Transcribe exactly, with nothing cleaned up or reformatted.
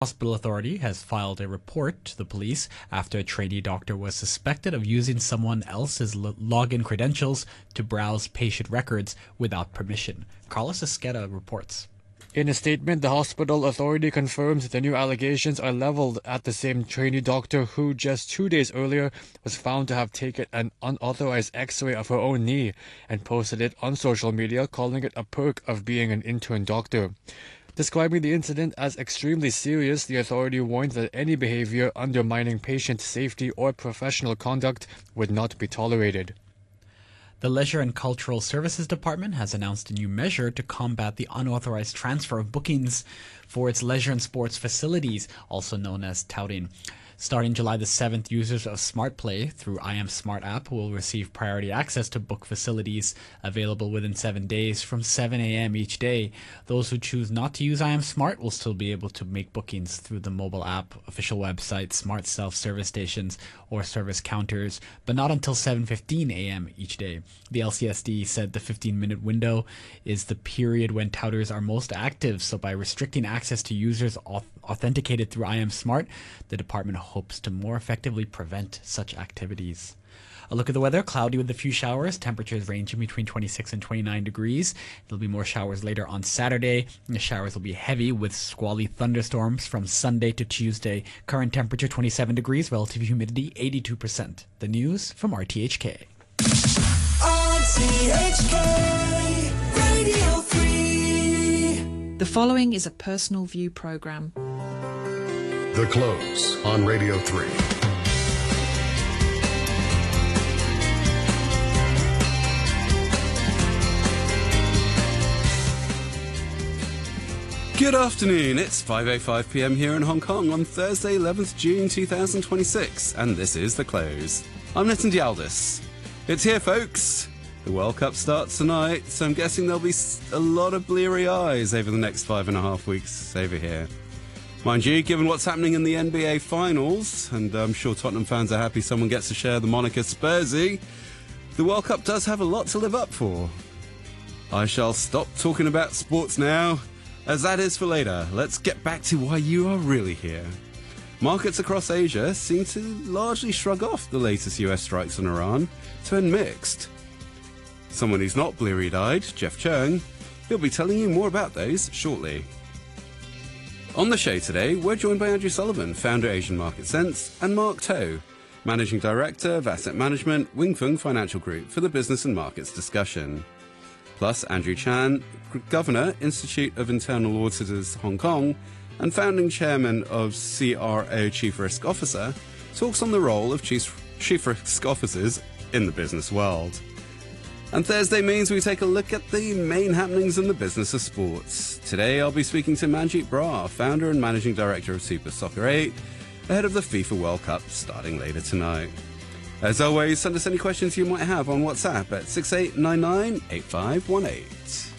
Hospital Authority has filed a report to the police after a trainee doctor was suspected of using someone else's lo- login credentials to browse patient records without permission. Carlos Esqueda reports. In a statement, the hospital authority confirms the new allegations are leveled at the same trainee doctor who just two days earlier was found to have taken an unauthorized x-ray of her own knee and posted it on social media, calling it a perk of being an intern doctor. Describing the incident as extremely serious, the authority warned that any behavior undermining patient safety or professional conduct would not be tolerated. The Leisure and Cultural Services Department has announced a new measure to combat the unauthorized transfer of bookings for its leisure and sports facilities, also known as touting. Starting July the seventh, users of SmartPlay through I Am Smart app will receive priority access to book facilities available within seven days from seven a.m. each day. Those who choose not to use I Am Smart will still be able to make bookings through the mobile app, official website, smart self-service stations, or service counters, but not until seven fifteen a.m. each day. The L C S D said the fifteen-minute window is the period when touters are most active, so by restricting access to users auth- authenticated through I Am Smart, the department hopes to more effectively prevent such activities. A look at the weather: cloudy with a few showers, temperatures ranging between twenty-six and twenty-nine degrees. There'll be more showers later on Saturday. The showers will be heavy with squally thunderstorms from Sunday to Tuesday. Current temperature twenty-seven degrees, relative humidity eighty-two percent. The news from R T H K. R T H K Radio three. The following is a personal view program. The Close on Radio three. Good afternoon, it's five oh five p.m. here in Hong Kong on Thursday, eleventh of June twenty twenty-six, and this is The Close. I'm Nitin Dialdis. It's here, folks. The World Cup starts tonight, so I'm guessing there'll be a lot of bleary eyes over the next five and a half weeks over here. Mind you, given what's happening in the N B A Finals, and I'm sure Tottenham fans are happy someone gets to share the moniker Spursy, the World Cup does have a lot to live up for. I shall stop talking about sports now, as that is for later. Let's get back to why you are really here. Markets across Asia seem to largely shrug off the latest U S strikes on Iran to end mixed. Someone who's not bleary-eyed, Jeff Chung, he'll be telling you more about those shortly. On the show today, we're joined by Andrew Sullivan, founder Asian Market Sense, and Mark Toh, Managing Director of Asset Management, Wingfeng Financial Group, for the Business and Markets discussion. Plus, Andrew Chan, Governor, Institute of Internal Auditors, Hong Kong, and founding chairman of C R O Chief Risk Officer, talks on the role of Chief, Chief Risk Officers in the business world. And Thursday means we take a look at the main happenings in the business of sports. Today I'll be speaking to Manjit Brar, founder and managing director of Super Soccer eight, ahead of the FIFA World Cup starting later tonight. As always, send us any questions you might have on WhatsApp at six eight nine nine eight five one eight.